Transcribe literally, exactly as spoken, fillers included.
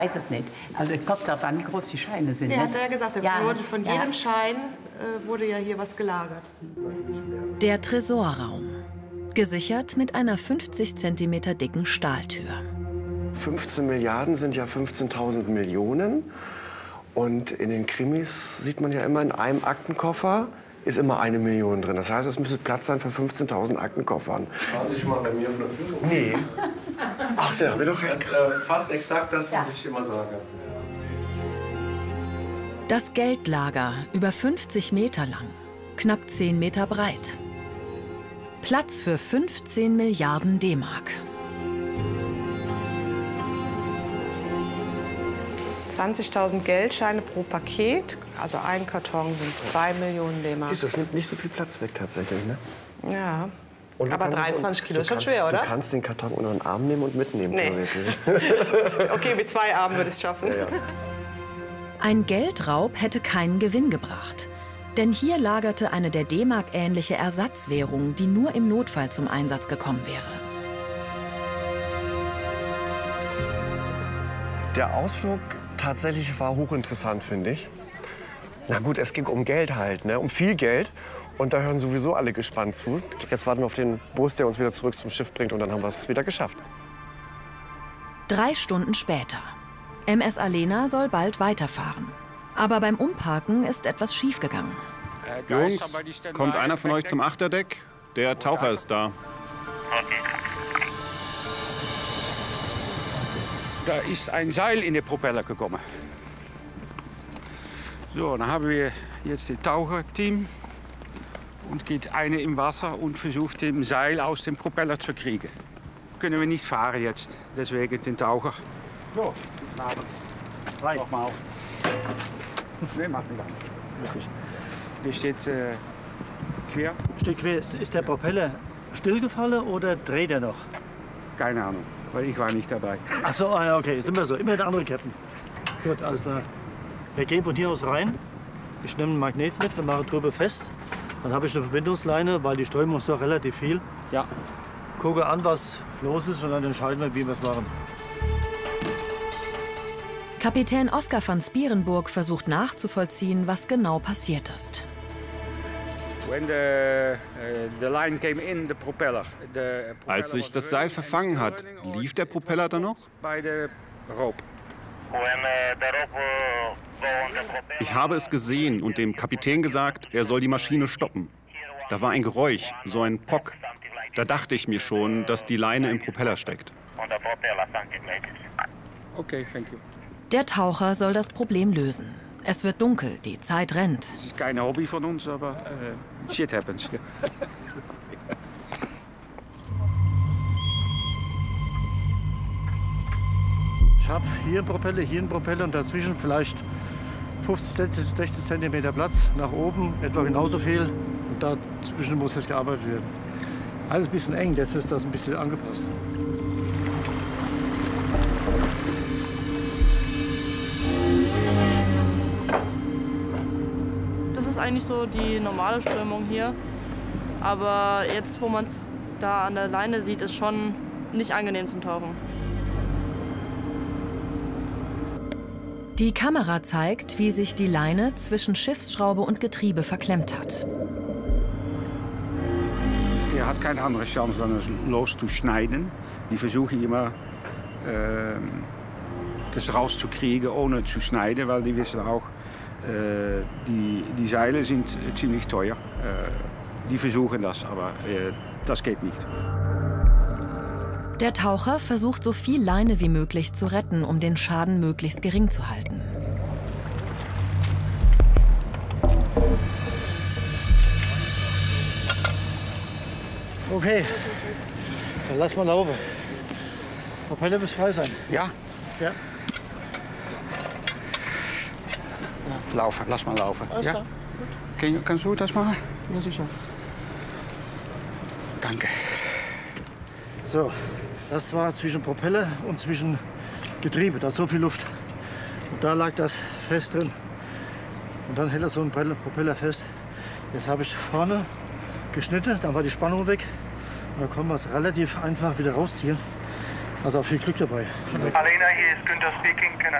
weiß es nicht. Also es kommt darauf an, wie groß die Scheine sind. Ja, Ne? hat er ja gesagt, er Ja, wurde von ja. jedem Schein äh, wurde ja hier was gelagert. Der Tresorraum. Gesichert mit einer fünfzig Zentimeter dicken Stahltür. fünfzehn Milliarden sind ja fünfzehntausend Millionen. Und in den Krimis sieht man ja immer, in einem Aktenkoffer ist immer eine Million drin. Das heißt, es müsste Platz sein für fünfzehntausend Aktenkoffern. Waren Sie schon mal bei mir auf einer Führung? Nee. Ach, Sie haben mir doch Das recht. ist äh, fast exakt das, was ich immer sage. Das Geldlager, über fünfzig Meter lang, knapp zehn Meter breit. Platz für fünfzehn Milliarden D-Mark. zwanzigtausend Geldscheine pro Paket, also ein Karton sind zwei Millionen D-Mark. Siehst du, das nimmt nicht so viel Platz weg tatsächlich, ne? Ja. Und du Aber kannst es- dreiundzwanzig Kilo du ist schon kannst- schwer, oder? Du kannst den Karton unter den Arm nehmen und mitnehmen, Nee. theoretisch. Okay, mit zwei Armen würde ich es schaffen. Ja, ja. Ein Geldraub hätte keinen Gewinn gebracht. Denn hier lagerte eine der D-Mark-ähnliche Ersatzwährung, die nur im Notfall zum Einsatz gekommen wäre. Der Ausflug tatsächlich war hochinteressant, finde ich. Na gut, es ging um Geld halt, ne? Um viel Geld. Und da hören sowieso alle gespannt zu. Jetzt warten wir auf den Bus, der uns wieder zurück zum Schiff bringt. Und dann haben wir es wieder geschafft. Drei Stunden später. M S Alena soll bald weiterfahren. Aber beim Umparken ist etwas schiefgegangen. Jungs, kommt einer von euch zum Achterdeck? Der Taucher ist da. Da ist ein Seil in den Propeller gekommen. So, dann haben wir jetzt das Taucherteam. Und geht einer im Wasser und versucht, den Seil aus dem Propeller zu kriegen. Können wir nicht fahren jetzt, deswegen den Taucher. So, guten Abend. Hi. Nochmal. Nee, macht nicht. Hier steht äh, quer. Steht quer. Ist der Propeller stillgefallen oder dreht er noch? Keine Ahnung, weil ich war nicht dabei. Ach so, ah, ja, okay, ist immer so. Immer der andere Captain. Gut, alles klar. Wir gehen von hier aus rein. Ich nehme einen Magnet mit und mache drüber fest. Dann habe ich eine Verbindungsleine, weil die Strömung ist doch relativ viel. Ja. Gucke an, was los ist und dann entscheiden wir, wie wir es machen. Kapitän Oskar van Spierenburg versucht nachzuvollziehen, was genau passiert ist. When the, uh, the line came in the propeller, the propeller Als sich was das Seil running and verfangen still hat, running, or lief der Propeller dann noch? By the rope. Ich habe es gesehen und dem Kapitän gesagt, er soll die Maschine stoppen. Da war ein Geräusch, so ein Pock. Da dachte ich mir schon, dass die Leine im Propeller steckt. Okay, thank you. Der Taucher soll das Problem lösen. Es wird dunkel, die Zeit rennt. Das ist kein Hobby von uns, aber uh, shit happens. Ich habe hier einen Propeller, hier einen Propeller und dazwischen vielleicht fünfzig, sechzig Zentimeter Platz. Nach oben etwa genauso viel. Und dazwischen muss das gearbeitet werden. Alles ein bisschen eng, deshalb ist das ein bisschen angepasst. Das ist eigentlich so die normale Strömung hier. Aber jetzt, wo man es da an der Leine sieht, ist schon nicht angenehm zum Tauchen. Die Kamera zeigt, wie sich die Leine zwischen Schiffsschraube und Getriebe verklemmt hat. Er hat keine andere Chance, dan es loszuschneiden. Die versuchen immer, äh, das rauszukriegen, ohne zu schneiden, weil die wissen auch, äh, die, die Seile sind ziemlich teuer. Äh, die versuchen das, aber äh, das geht nicht. Der Taucher versucht, so viel Leine wie möglich zu retten, um den Schaden möglichst gering zu halten. Okay, dann lass mal laufen. Propeller muss frei sein. Ja? Ja. Laufen, lass mal laufen. Alles Ja? klar. Kun je, kannst du das machen? Ja, sicher. Danke. So, das war zwischen Propeller und zwischen Getriebe. Da ist so viel Luft. Und da lag das fest drin. Und dann hält er so einen Propeller fest. Jetzt habe ich vorne geschnitten, dann war die Spannung weg. Und dann konnten wir es relativ einfach wieder rausziehen. Also auch viel Glück dabei. Alena, hier ist Günther speaking. Can I